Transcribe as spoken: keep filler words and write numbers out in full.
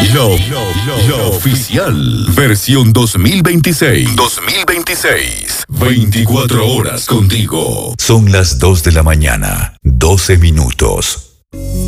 lo, lo oficial. Versión dos mil veintiséis. dos mil veintiséis. veinticuatro horas contigo. Son las dos de la mañana, doce minutos.